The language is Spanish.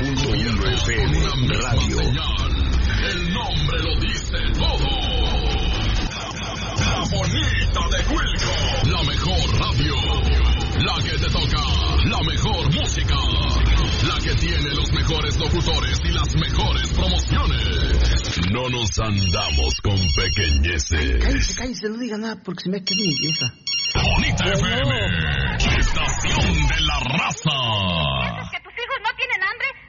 90.1 FM Radio. El nombre lo dice todo. La bonita de Cuilco. La mejor radio. La que te toca. La mejor música. La que tiene los mejores locutores y las mejores promociones. No nos andamos con pequeñeces. Cállese, no diga nada porque se me queda mi vieja. Bonita FM. Estación de la raza. ¿Es que tus hijos no tienen hambre?